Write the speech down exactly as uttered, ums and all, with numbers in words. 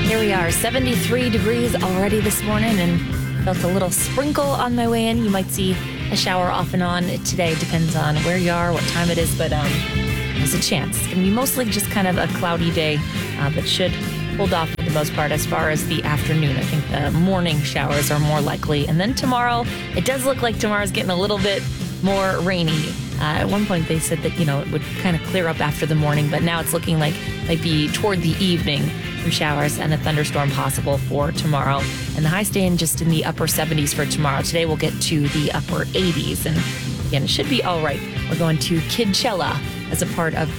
Here we are, seventy-three degrees already this morning, and felt a little sprinkle on my way in. You might see a shower off and on today. Depends on where you are, what time it is, but um, there's a chance. It's going to be mostly just kind of a cloudy day, uh, but should hold off for the most part as far as the afternoon. I think the morning showers are more likely. And then tomorrow, it does look like tomorrow's getting a little bit more rainy. Uh, at one point, they said that, you know, it would kind of clear up after the morning, but now it's looking like it might be toward the evening. Some showers and a thunderstorm possible for tomorrow. And the high staying just in the upper seventies for tomorrow. Today we'll get to the upper eighties. And again, it should be all right. We're going to Kidchella as a part of